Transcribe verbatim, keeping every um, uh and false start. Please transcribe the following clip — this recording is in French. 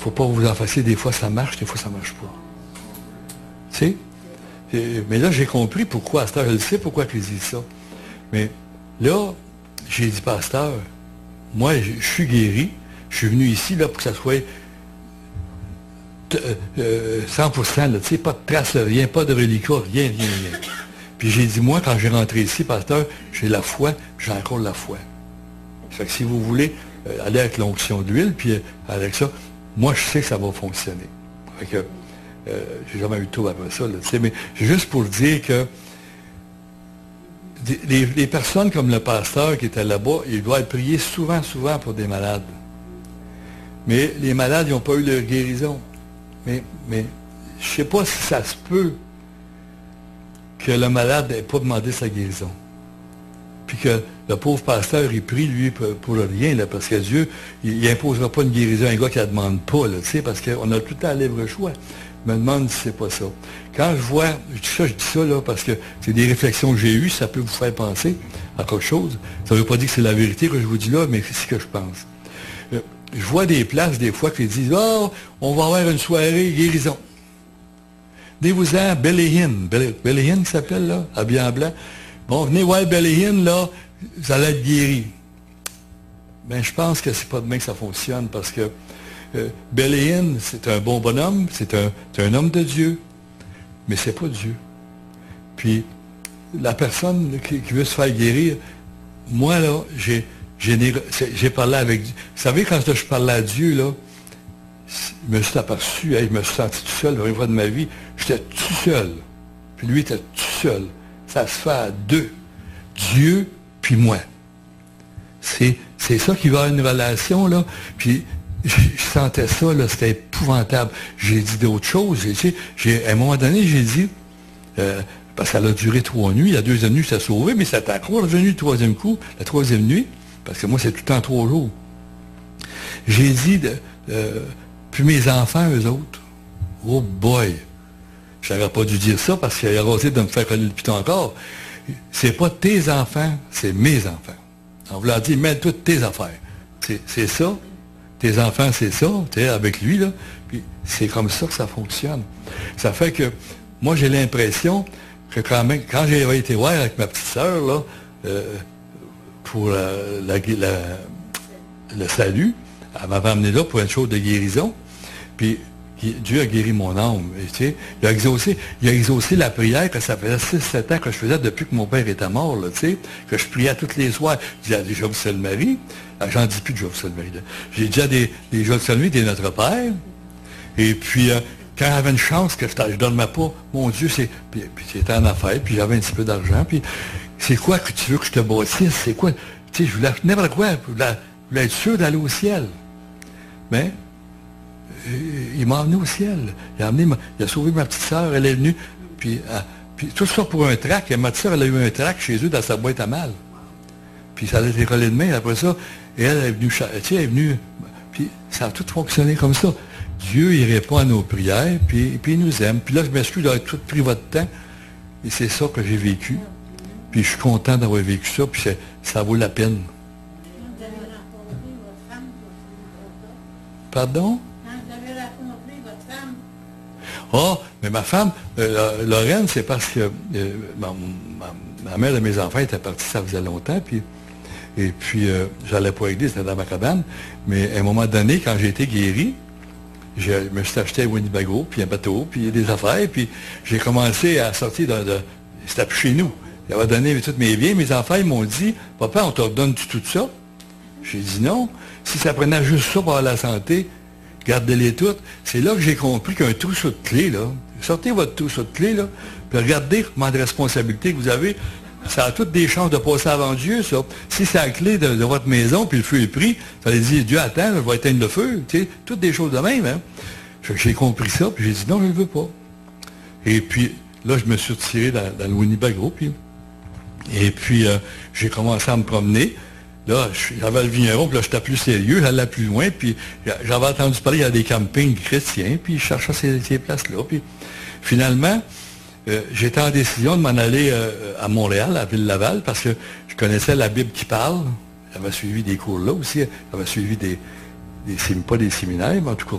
faut pas vous en fasser. Des fois, ça marche, des fois, ça marche pas. Tu sais? Et, mais là, j'ai compris pourquoi, pasteur, je le sais pourquoi ils disent ça. Mais là, j'ai dit, pasteur, moi, je, je suis guéri. Je suis venu ici là, pour que ça soit euh, cent pour cent, là, tu sais, pas de trace, rien, pas de reliquat, rien, rien, rien. Puis j'ai dit, moi, quand j'ai rentré ici, pasteur, j'ai la foi, j'ai encore la foi. Fait que si vous voulez euh, aller avec l'onction d'huile, puis euh, avec ça, moi, je sais que ça va fonctionner. Fait que, euh, j'ai jamais eu de tour après ça, là, tu sais, mais c'est juste pour dire que les, les personnes comme le pasteur qui était là-bas, il doit être prié souvent, souvent pour des malades. Mais les malades, ils n'ont pas eu leur guérison. Mais, mais je ne sais pas si ça se peut que le malade n'ait pas demandé sa guérison. Puis que le pauvre pasteur, il prie, lui, pour, pour rien, là, parce que Dieu, il n'imposera pas une guérison à un gars qui ne la demande pas, là, tu sais, parce qu'on a tout le temps libre choix. Je me demande si c'est pas ça. Quand je vois, je dis ça, je dis ça, là, parce que c'est des réflexions que j'ai eues, ça peut vous faire penser à quelque chose. Ça ne veut pas dire que c'est la vérité que je vous dis là, mais c'est ce que je pense. Euh, je vois des places, des fois, qui disent « Oh, on va avoir une soirée guérison. » Venez-vous-en, Belléine. Belléine qui s'appelle, là, habillé en blanc. Bon, venez voir Belléine, là, vous allez être guéri. Ben, je pense que c'est pas demain que ça fonctionne, parce que euh, Belléine, c'est un bon bonhomme, c'est un, c'est un homme de Dieu, mais c'est pas Dieu. Puis, la personne là, qui, qui veut se faire guérir, moi, là, j'ai, j'ai, j'ai parlé avec Dieu. Vous savez, quand je parlais à Dieu, là, je me suis aperçu, hein, je me suis senti tout seul, la première fois de ma vie, j'étais tout seul. Puis lui était tout seul. Ça se fait à deux. Dieu, puis moi. C'est, c'est ça qui va avoir une relation, là. Puis, je, je sentais ça, là, c'était épouvantable. J'ai dit d'autres choses. J'ai, j'ai, à un moment donné, j'ai dit, euh, parce qu'elle a duré trois nuits, la deuxième nuit, j'étais sauvé, mais c'était encore revenu le troisième coup, la troisième nuit, parce que moi, c'est tout le temps trois jours. J'ai dit, de, euh, puis mes enfants, eux autres, oh boy, je n'aurais pas dû dire ça parce qu'il a osé de me faire coller le piton encore. C'est pas tes enfants, c'est mes enfants. On vous l'a dit, mets toutes tes affaires. C'est, c'est ça. Tes enfants, c'est ça, tu sais, avec lui, là. Puis c'est comme ça que ça fonctionne. Ça fait que, moi, j'ai l'impression que quand même, quand j'ai été voir avec ma petite sœur, là, euh, pour la, la, la, le salut, elle m'avait amené là pour une chose de guérison. Puis, Dieu a guéri mon âme. Tu sais, il a exaucé, il a exaucé la prière que ça faisait six sept ans que je faisais depuis que mon père était mort, là, tu sais, que je priais tous les soirs. Je disais, Je vous salue Marie. J'en dis plus de Je vous salue Marie. J'ai déjà des, des Je vous salue Marie, des Notre Père. Et puis, euh, quand j'avais une chance que je ne donne pas, mon Dieu, c'est. Puis, puis c'était en affaires, puis j'avais un petit peu d'argent. Puis, c'est quoi que tu veux que je te bâtisse? C'est quoi? Tu sais, je voulais n'importe quoi. Je voulais, je voulais être sûr d'aller au ciel. Mais, il m'a emmené au ciel. Il a, amené ma, il a sauvé ma petite sœur, elle est venue. Puis, euh, puis tout ça pour un trac. Ma petite sœur, elle a eu un trac chez eux dans sa boîte à mal. Puis ça a été collé de main après ça. Et elle est venue, tu sais, elle est venue. Puis ça a tout fonctionné comme ça. Dieu, il répond à nos prières, puis, puis il nous aime. Puis là, je m'excuse d'avoir tout pris votre temps. Et c'est ça que j'ai vécu. Puis je suis content d'avoir vécu ça, puis ça vaut la peine. Pardon? Ah, oh, mais ma femme, euh, Lorraine, c'est parce que euh, ma, ma, ma mère de mes enfants était partie, ça faisait longtemps, puis, et puis euh, j'allais pas à l'église, c'était dans ma cabane, mais à un moment donné, quand j'ai été guéri, je me suis acheté un Winnebago, puis un bateau, puis des affaires, puis j'ai commencé à sortir de... de c'était plus chez nous. J'avais donné tous mes biens, mes enfants, ils m'ont dit, « Papa, on te redonne tout ça? » J'ai dit non. Si ça prenait juste ça pour la santé, gardez-les toutes. C'est là que j'ai compris qu'un trousseau de clés, là, sortez votre trousseau de clés, là, puis regardez comment de responsabilité que vous avez. Ça a toutes des chances de passer avant Dieu, ça. Si c'est la clé de, de votre maison, puis le feu est pris, ça allait dire, Dieu attend, je vais éteindre le feu. Tu sais, toutes des choses de même, hein. J'ai compris ça, puis j'ai dit, non, je ne le veux pas. Et puis, là, je me suis retiré dans, dans le Winnebago, puis, et puis, euh, j'ai commencé à me promener. Là, j'avais le vigneron, puis là, j'étais plus sérieux, j'allais plus loin, puis j'avais entendu parler, il y a des campings chrétiens, puis je cherchais ces, ces places-là. Puis finalement, euh, j'étais en décision de m'en aller euh, à Montréal, à Ville-Laval, parce que je connaissais la Bible qui parle. J'avais suivi des cours là aussi, j'avais suivi des, des pas des séminaires, mais en tout cas,